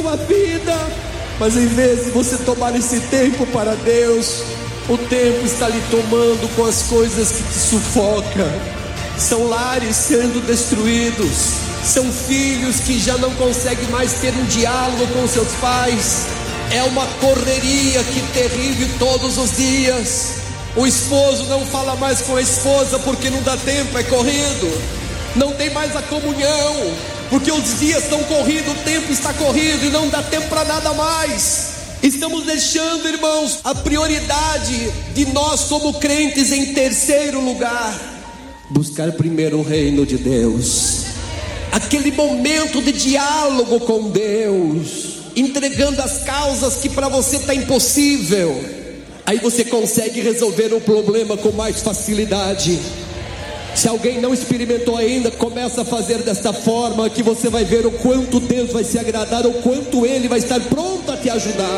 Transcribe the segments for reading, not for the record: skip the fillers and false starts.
sua vida, mas em vez de você tomar esse tempo para Deus, o tempo está lhe tomando com as coisas que te sufocam. São lares sendo destruídos, são filhos que já não conseguem mais ter um diálogo com seus pais. É uma correria que terrível todos os dias. O esposo não fala mais com a esposa porque não dá tempo, é corrido. Não tem mais a comunhão, porque os dias estão corridos, o tempo está corrido e não dá tempo para nada mais. Estamos deixando, irmãos, a prioridade de nós como crentes em terceiro lugar. Buscar primeiro o reino de Deus, aquele momento de diálogo com Deus, entregando as causas que para você está impossível. Aí você consegue resolver o problema com mais facilidade. Se alguém não experimentou ainda, começa a fazer desta forma, que você vai ver o quanto Deus vai se agradar, o quanto Ele vai estar pronto a te ajudar.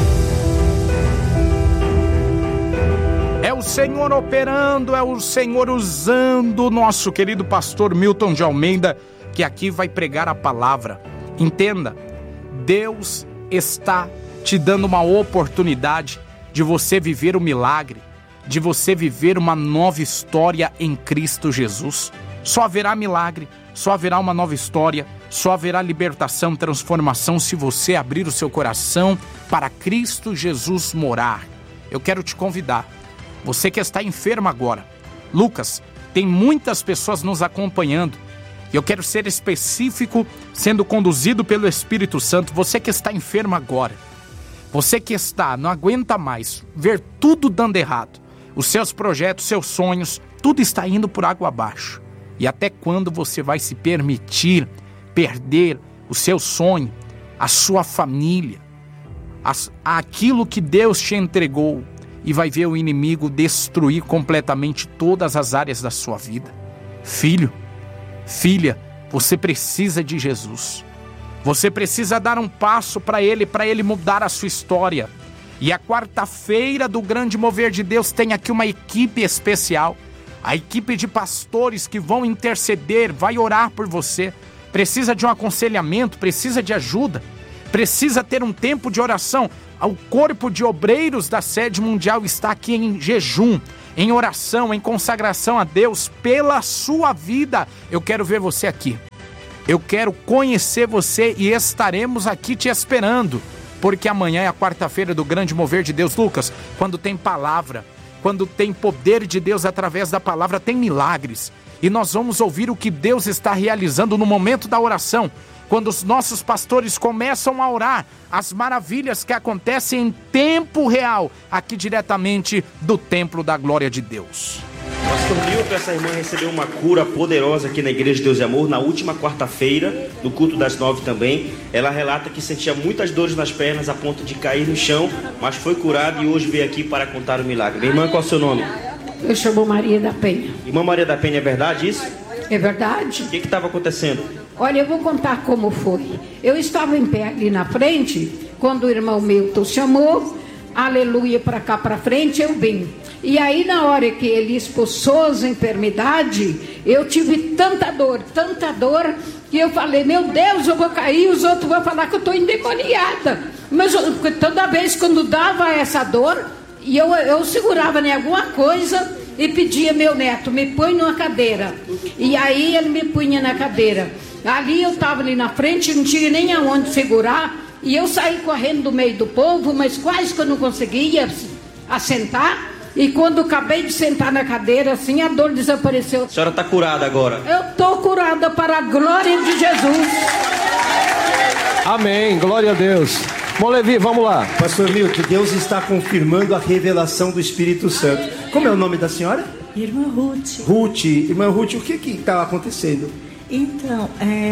É o Senhor operando, é o Senhor usando o nosso querido pastor Milton de Almeida, que aqui vai pregar a palavra. Entenda, Deus está te dando uma oportunidade de você viver o milagre, de você viver uma nova história em Cristo Jesus. Só haverá milagre, só haverá uma nova história, só haverá libertação, transformação se você abrir o seu coração para Cristo Jesus morar. Eu quero te convidar, você que está enfermo agora. Lucas, tem muitas pessoas nos acompanhando. Eu quero ser específico, sendo conduzido pelo Espírito Santo. Você que está enfermo agora, você que não aguenta mais ver tudo dando errado. Os seus projetos, seus sonhos, tudo está indo por água abaixo. E até quando você vai se permitir perder o seu sonho, a sua família, aquilo que Deus te entregou, e vai ver o inimigo destruir completamente todas as áreas da sua vida? Filho, filha, você precisa de Jesus. Você precisa dar um passo para Ele mudar a sua história. E a quarta-feira do Grande Mover de Deus tem aqui uma equipe especial. A equipe de pastores que vão interceder, vai orar por você. Precisa de um aconselhamento, precisa de ajuda, precisa ter um tempo de oração. O corpo de obreiros da sede mundial está aqui em jejum, em oração, em consagração a Deus pela sua vida. Eu quero ver você aqui. Eu quero conhecer você e estaremos aqui te esperando, porque amanhã é a quarta-feira do Grande Mover de Deus. Lucas, quando tem palavra, quando tem poder de Deus através da palavra, tem milagres. E nós vamos ouvir o que Deus está realizando no momento da oração. Quando os nossos pastores começam a orar, as maravilhas que acontecem em tempo real, aqui diretamente do Templo da Glória de Deus. Pastor Milton, essa irmã recebeu uma cura poderosa aqui na Igreja de Deus e Amor, na última quarta-feira, no culto das 9 também. Ela relata que sentia muitas dores nas pernas a ponto de cair no chão, mas foi curada e hoje veio aqui para contar o milagre. Minha irmã, qual é o seu nome? Eu chamo Maria da Penha. Irmã Maria da Penha, é verdade isso? É verdade. O que estava acontecendo? Olha, eu vou contar como foi. Eu estava em pé ali na frente, quando o irmão Milton chamou, aleluia, para cá para frente, eu vim. E aí na hora que ele expulsou as enfermidades, eu tive tanta dor, que eu falei, meu Deus, eu vou cair, os outros vão falar que eu estou endemoniada. Mas toda vez quando dava essa dor, e eu segurava em alguma coisa e pedia, meu neto, me põe numa cadeira. E aí ele me punha na cadeira. Ali eu estava ali na frente, não tinha nem aonde segurar, e eu saí correndo do meio do povo, mas quase que eu não conseguia assentar. E quando acabei de sentar na cadeira, assim, a dor desapareceu. A senhora está curada agora? Eu estou curada para a glória de Jesus. Amém, glória a Deus. Bom, Levi, vamos lá. Pastor Milton, Deus está confirmando a revelação do Espírito Santo. Como é o nome da senhora? Irmã Ruth. Ruth. Irmã Ruth, o que está acontecendo? Então,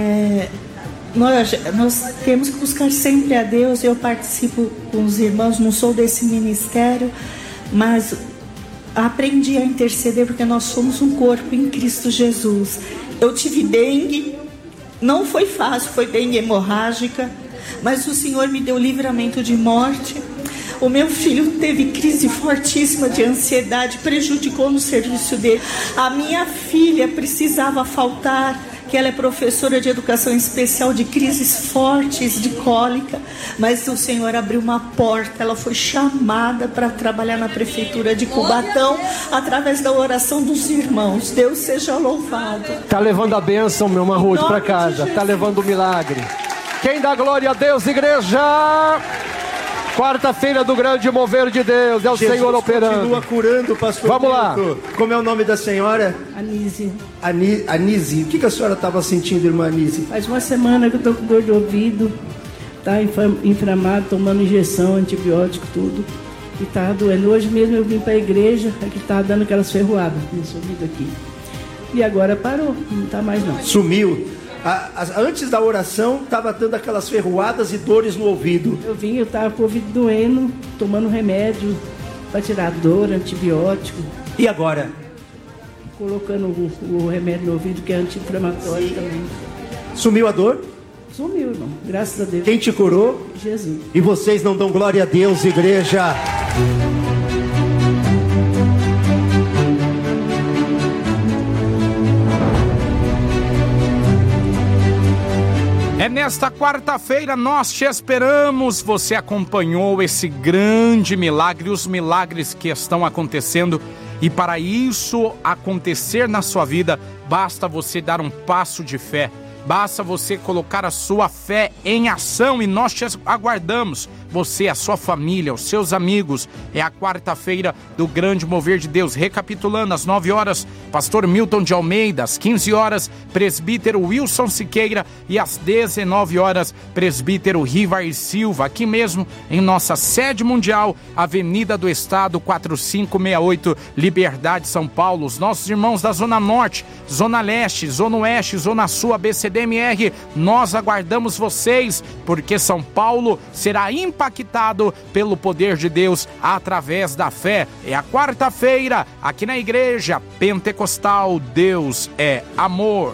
nós temos que buscar sempre a Deus. Eu participo com os irmãos, não sou desse ministério, mas aprendi a interceder porque nós somos um corpo em Cristo Jesus. Eu tive dengue, não foi fácil, foi dengue hemorrágica, mas o Senhor me deu livramento de morte. O meu filho teve crise fortíssima de ansiedade, prejudicou no serviço dele. A minha filha precisava faltar, que ela é professora de educação especial de crises fortes, de cólica, mas o Senhor abriu uma porta, ela foi chamada para trabalhar na prefeitura de Cubatão, através da oração dos irmãos. Deus seja louvado. Tá levando a bênção, meu irmão Ruth, para casa. Tá levando o milagre. Quem dá glória a Deus, igreja? Quarta-feira do grande mover de Deus, é o Jesus Senhor operando. Continua curando, pastor. Vamos lá. Como é o nome da senhora? Anise. Anise. O que a senhora estava sentindo, irmã Anise? Faz uma semana que eu tô com dor de ouvido, tá inflamado, tomando injeção, antibiótico, tudo. E tá doendo. Hoje mesmo eu vim para a igreja, aqui tá dando aquelas ferroadas nesse ouvido aqui. E agora parou, não tá mais não. Sumiu. Antes da oração, estava dando aquelas ferroadas e dores no ouvido. Eu tava com o ouvido doendo, tomando remédio para tirar dor, antibiótico. E agora? Colocando o remédio no ouvido, que é anti-inflamatório também. Sumiu a dor? Sumiu, irmão. Graças a Deus. Quem te curou? Jesus. E vocês não dão glória a Deus, igreja? É nesta quarta-feira, nós te esperamos. Você acompanhou esse grande milagre, os milagres que estão acontecendo. E para isso acontecer na sua vida, basta você dar um passo de fé. Basta você colocar a sua fé em ação e nós te aguardamos. Você, a sua família, os seus amigos. É a quarta-feira do grande mover de Deus. Recapitulando, às 9 horas, pastor Milton de Almeida. Às 15 horas, presbítero Wilson Siqueira. E às 19 horas, presbítero Rivar Silva. Aqui mesmo, em nossa sede mundial, Avenida do Estado, 4568, Liberdade, São Paulo. Os nossos irmãos da Zona Norte, Zona Leste, Zona Oeste, Zona Sul, ABCDMR, nós aguardamos vocês, porque São Paulo será impactado pelo poder de Deus através da fé. É a quarta-feira, aqui na Igreja Pentecostal, Deus é amor.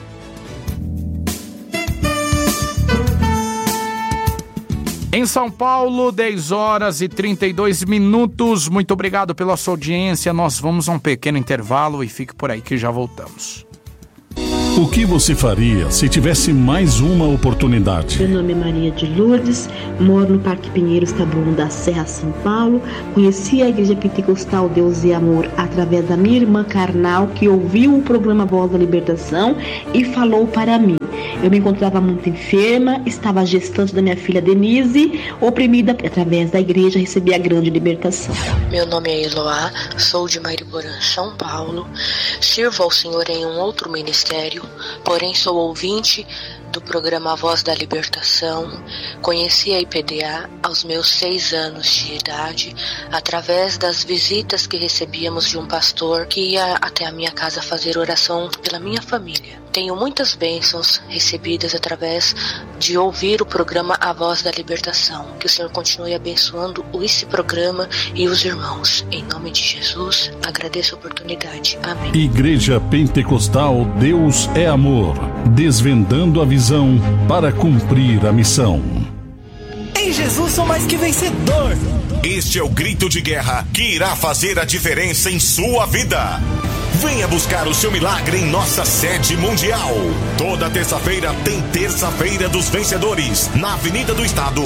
Em São Paulo, 10 horas e 32 minutos. Muito obrigado pela sua audiência. Nós vamos a um pequeno intervalo e fique por aí que já voltamos. O que você faria se tivesse mais uma oportunidade? Meu nome é Maria de Lourdes, moro no Parque Pinheiros, Taboão da Serra, São Paulo. Conheci a Igreja Pentecostal Deus e Amor através da minha irmã carnal, que ouviu o programa Voz da Libertação e falou para mim. Eu me encontrava muito enferma, estava gestante da minha filha Denise, oprimida. Através da igreja recebi a grande libertação. Meu nome é Eloá, sou de Mariporã, São Paulo. Sirvo ao Senhor em um outro ministério, porém sou ouvinte do programa Voz da Libertação. Conheci a IPDA aos meus 6 anos de idade, através das visitas que recebíamos de um pastor que ia até a minha casa fazer oração pela minha família. Tenho muitas bênçãos recebidas através de ouvir o programa A Voz da Libertação. Que o Senhor continue abençoando esse programa e os irmãos. Em nome de Jesus, agradeço a oportunidade. Amém. Igreja Pentecostal Deus é Amor, desvendando a visão para cumprir a missão. Em Jesus sou mais que vencedor. Este é o grito de guerra que irá fazer a diferença em sua vida. Venha buscar o seu milagre em nossa sede mundial. Toda terça-feira tem Terça-feira dos Vencedores, na Avenida do Estado,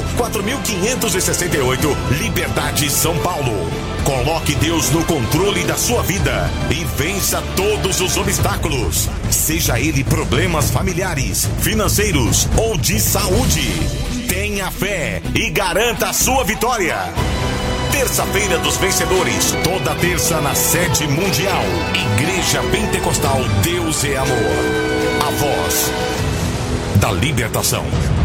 4568, Liberdade, São Paulo. Coloque Deus no controle da sua vida e vença todos os obstáculos. Seja ele problemas familiares, financeiros ou de saúde. Tenha fé e garanta a sua vitória. Terça-feira dos Vencedores, toda terça na sede mundial. Igreja Pentecostal Deus é Amor. A voz da libertação.